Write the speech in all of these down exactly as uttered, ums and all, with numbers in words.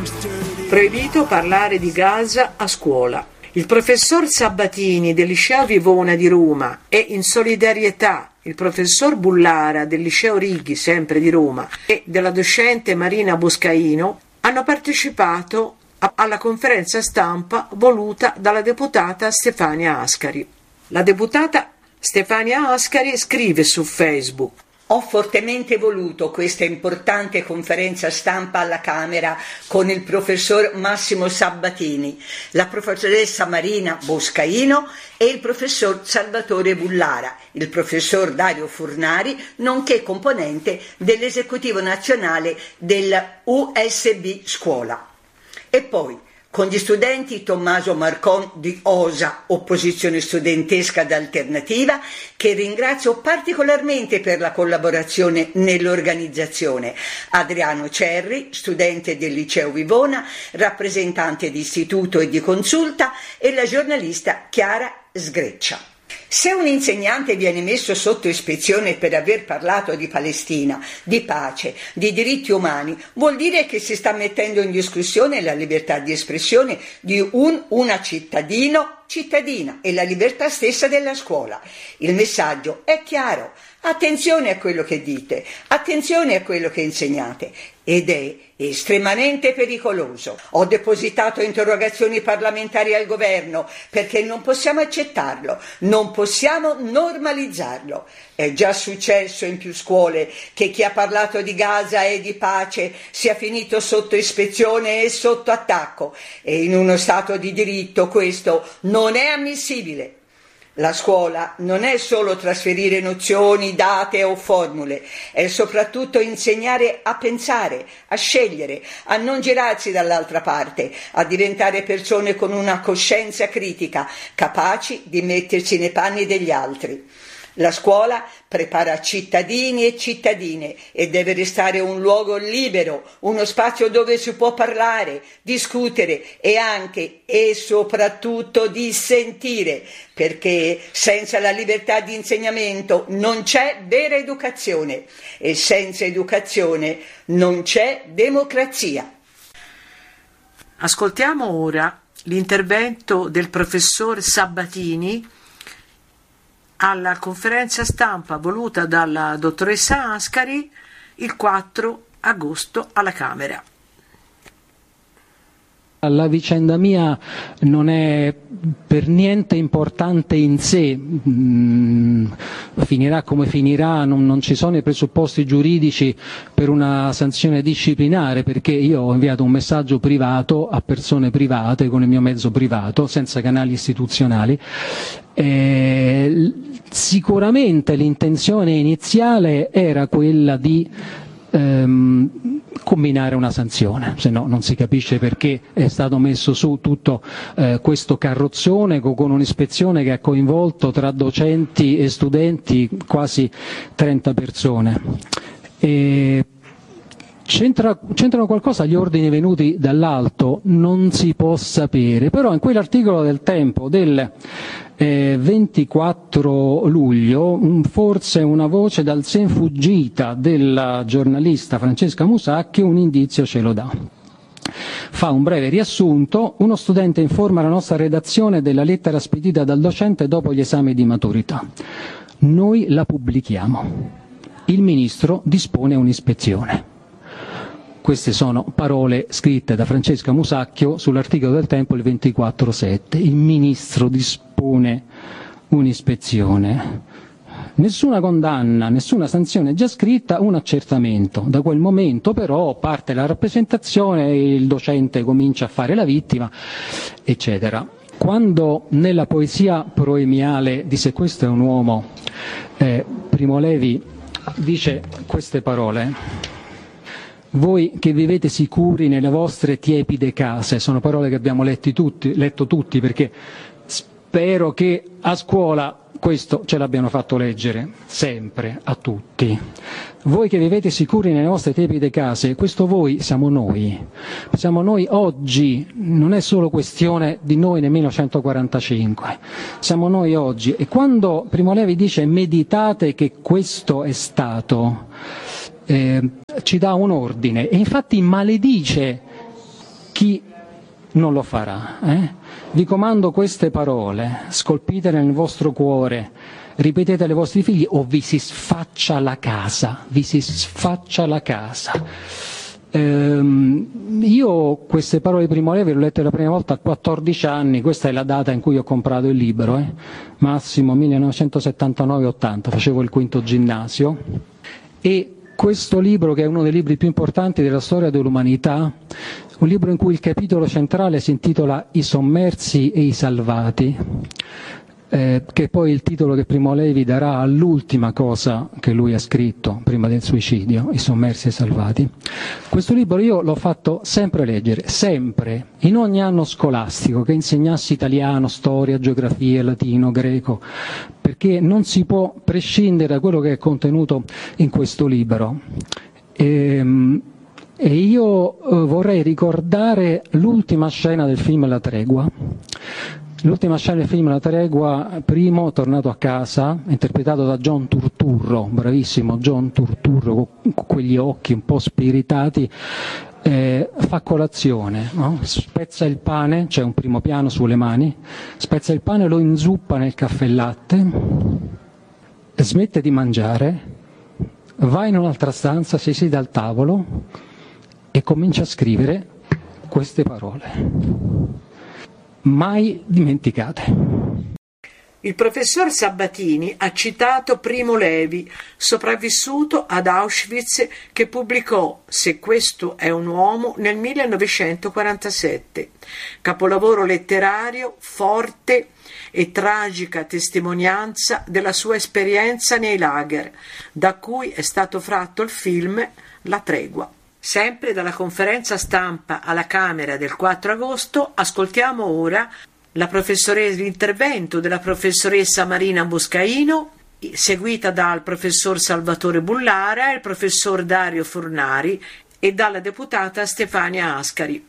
Proibito parlare di Gaza a scuola. Il professor Sabatini del liceo Vivona di Roma e in solidarietà il professor Bullara del liceo Righi, sempre di Roma, e della docente Marina Boscaino hanno partecipato alla conferenza stampa voluta dalla deputata Stefania Ascari. La deputata Stefania Ascari scrive su Facebook: Ho fortemente voluto questa importante conferenza stampa alla Camera con il professor Massimo Sabatini, la professoressa Marina Boscaino e il professor Salvatore Bullara, il professor Dario Furnari, nonché componente dell'esecutivo nazionale del U S B Scuola. E poi con gli studenti Tommaso Marcon di OSA, Opposizione Studentesca d'Alternativa, che ringrazio particolarmente per la collaborazione nell'organizzazione, Adriano Cerri, studente del Liceo Vivona, rappresentante di istituto e di consulta, e la giornalista Chiara Sgreccia. Se un insegnante viene messo sotto ispezione per aver parlato di Palestina, di pace, di diritti umani, vuol dire che si sta mettendo in discussione la libertà di espressione di un una cittadino, cittadina e la libertà stessa della scuola. Il messaggio è chiaro: attenzione a quello che dite, attenzione a quello che insegnate, ed è estremamente pericoloso. Ho depositato interrogazioni parlamentari al governo perché non possiamo accettarlo, non possiamo normalizzarlo. È già successo in più scuole che chi ha parlato di Gaza e di pace sia finito sotto ispezione e sotto attacco, e in uno Stato di diritto questo non è ammissibile. La scuola non è solo trasferire nozioni, date o formule, è soprattutto insegnare a pensare, a scegliere, a non girarsi dall'altra parte, a diventare persone con una coscienza critica, capaci di mettersi nei panni degli altri. La scuola prepara cittadini e cittadine e deve restare un luogo libero, uno spazio dove si può parlare, discutere e anche e soprattutto dissentire, perché senza la libertà di insegnamento non c'è vera educazione e senza educazione non c'è democrazia. Ascoltiamo ora l'intervento del professor Sabatini alla conferenza stampa voluta dalla dottoressa Ascari il quattro agosto alla Camera. La vicenda mia non è per niente importante in sé, mm, finirà come finirà, non, non ci sono i presupposti giuridici per una sanzione disciplinare, perché io ho inviato un messaggio privato a persone private con il mio mezzo privato, senza canali istituzionali. Eh, sicuramente l'intenzione iniziale era quella di ehm, combinare una sanzione, se no non si capisce perché è stato messo su tutto eh, questo carrozzone con un'ispezione che ha coinvolto tra docenti e studenti quasi trenta persone. E C'entra, c'entrano qualcosa gli ordini venuti dall'alto? Non si può sapere, però in quell'articolo del Tempo del eh, ventiquattro luglio forse una voce dal sen fuggita della giornalista Francesca Musacchio un indizio ce lo dà. Fa un breve riassunto: uno studente informa la nostra redazione della lettera spedita dal docente dopo gli esami di maturità. Noi la pubblichiamo. Il ministro dispone un'ispezione. Queste sono parole scritte da Francesca Musacchio sull'articolo del Tempo il ventiquattro sette. Il ministro dispone un'ispezione. Nessuna condanna, nessuna sanzione già scritta, un accertamento. Da quel momento però parte la rappresentazione, il docente comincia a fare la vittima, eccetera. Quando nella poesia proemiale di Se questo è un uomo, eh, Primo Levi dice queste parole: voi che vivete sicuri nelle vostre tiepide case, sono parole che abbiamo letti tutti, letto tutti, perché spero che a scuola questo ce l'abbiano fatto leggere sempre a tutti. Voi che vivete sicuri nelle vostre tiepide case, questo voi siamo noi. Siamo noi oggi, non è solo questione di noi nel millenovecentoquarantacinque, siamo noi oggi. E quando Primo Levi dice meditate che questo è stato, eh, ci dà un ordine e infatti maledice chi non lo farà. Eh? Vi comando queste parole, scolpite nel vostro cuore, ripetete ai vostri figli o vi si sfaccia la casa, vi si sfaccia la casa. Ehm, io queste parole di Primo Levi le ho lette la prima volta a quattordici anni, questa è la data in cui ho comprato il libro, eh? Massimo millenovecentosettantanove ottanta, facevo il quinto ginnasio, e questo libro, che è uno dei libri più importanti della storia dell'umanità, un libro in cui il capitolo centrale si intitola I sommersi e i salvati, eh, che è poi il titolo che Primo Levi darà all'ultima cosa che lui ha scritto prima del suicidio, I sommersi e i salvati. Questo libro io l'ho fatto sempre leggere, sempre, in ogni anno scolastico, che insegnassi italiano, storia, geografia, latino, greco, perché non si può prescindere da quello che è contenuto in questo libro. E, e io eh, vorrei ricordare l'ultima scena del film La tregua. L'ultima scena del film La tregua, Primo tornato a casa, interpretato da John Turturro, bravissimo John Turturro, con quegli occhi un po' spiritati, eh, fa colazione, no? Spezza il pane, c'è un primo piano sulle mani, spezza il pane, lo inzuppa nel caffè latte, smette di mangiare, va in un'altra stanza, si siede al tavolo e comincia a scrivere queste parole. Mai dimenticate. Il professor Sabatini ha citato Primo Levi, sopravvissuto ad Auschwitz, che pubblicò Se questo è un uomo nel millenovecentoquarantasette, capolavoro letterario forte e tragica testimonianza della sua esperienza nei lager, da cui è stato tratto il film La tregua. Sempre dalla conferenza stampa alla Camera del quattro agosto, ascoltiamo ora la professoressa, l'intervento della professoressa Marina Boscaino, seguita dal professor Salvatore Bullara, il professor Dario Fornari e dalla deputata Stefania Ascari.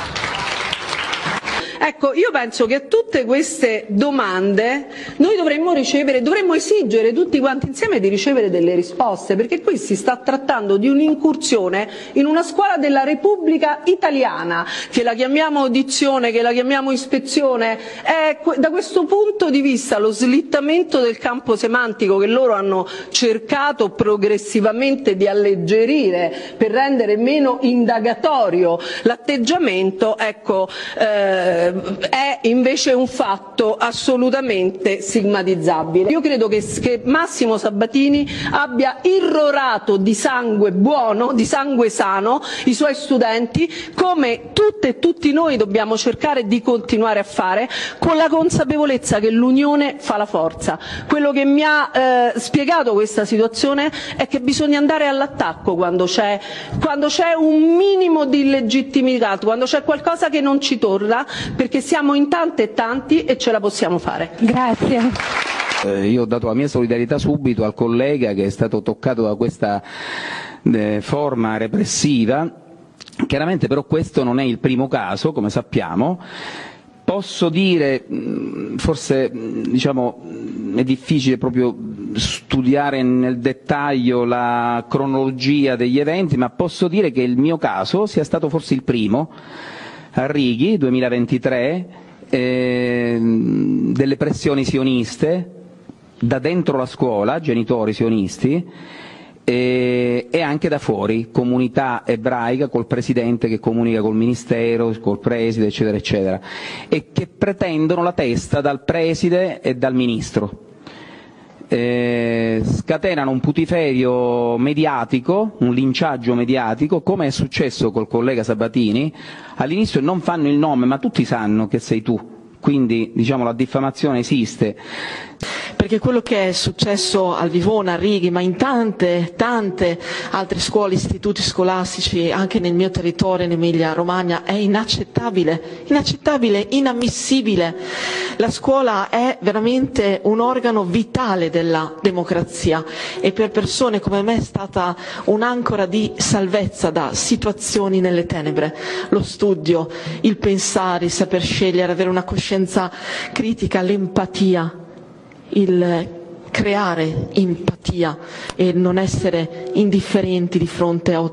Ecco, io penso che a tutte queste domande noi dovremmo ricevere, dovremmo esigere tutti quanti insieme di ricevere delle risposte, perché qui si sta trattando di un'incursione in una scuola della Repubblica Italiana, che la chiamiamo audizione, che la chiamiamo ispezione, è da questo punto di vista lo slittamento del campo semantico che loro hanno cercato progressivamente di alleggerire per rendere meno indagatorio l'atteggiamento, ecco, eh, è invece un fatto assolutamente stigmatizzabile. Io credo che, che Massimo Sabatini abbia irrorato di sangue buono, di sangue sano i suoi studenti, come tutte e tutti noi dobbiamo cercare di continuare a fare, con la consapevolezza che l'unione fa la forza. Quello che mi ha eh, spiegato questa situazione è che bisogna andare all'attacco quando c'è, quando c'è un minimo di illegittimità, quando c'è qualcosa che non ci torna, perché siamo in tante e tanti e ce la possiamo fare. Grazie. Eh, io ho dato la mia solidarietà subito al collega che è stato toccato da questa eh, forma repressiva. Chiaramente però questo non è il primo caso, come sappiamo. Posso dire, forse diciamo, è difficile proprio studiare nel dettaglio la cronologia degli eventi, ma posso dire che il mio caso sia stato forse il primo a Righi, duemilaventitré, eh, delle pressioni sioniste da dentro la scuola, genitori sionisti, eh, e anche da fuori, comunità ebraica col presidente che comunica col ministero, col preside, eccetera, eccetera, e che pretendono la testa dal preside e dal ministro. Eh, scatenano un putiferio mediatico, un linciaggio mediatico, come è successo col collega Sabatini. All'inizio non fanno il nome, ma tutti sanno che sei tu, quindi diciamo la diffamazione esiste. Perché quello che è successo al Vivona, a Righi, ma in tante, tante altre scuole, istituti scolastici, anche nel mio territorio, in Emilia Romagna, è inaccettabile, inaccettabile, inammissibile. La scuola è veramente un organo vitale della democrazia e per persone come me è stata un'ancora di salvezza da situazioni nelle tenebre. Lo studio, il pensare, il saper scegliere, avere una coscienza critica, l'empatia, il creare empatia e non essere indifferenti di fronte a